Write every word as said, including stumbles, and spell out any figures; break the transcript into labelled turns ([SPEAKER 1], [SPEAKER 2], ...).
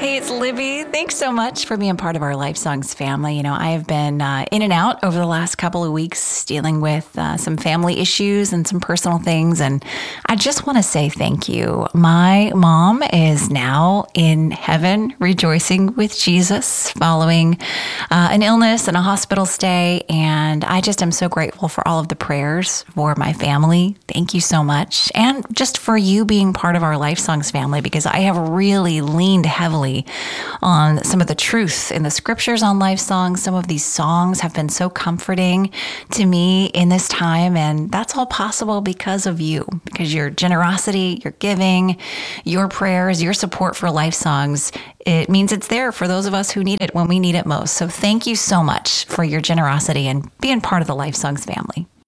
[SPEAKER 1] Hey, it's Libby. Thanks so much for being part of our Life Songs family. You know, I have been uh, in and out over the last couple of weeks dealing with uh, some family issues and some personal things. And I just want to say thank you. My mom is now in heaven rejoicing with Jesus following uh, an illness and a hospital stay. And I just am so grateful for all of the prayers for my family. Thank you so much. And just for you being part of our Life Songs family, because I have really leaned heavily on some of the truth in the scriptures on Life Songs. Some of these songs have been so comforting to me in this time, and that's all possible because of you, because your generosity, your giving, your prayers, your support for Life Songs, it means it's there for those of us who need it when we need it most. So thank you so much for your generosity and being part of the Life Songs family.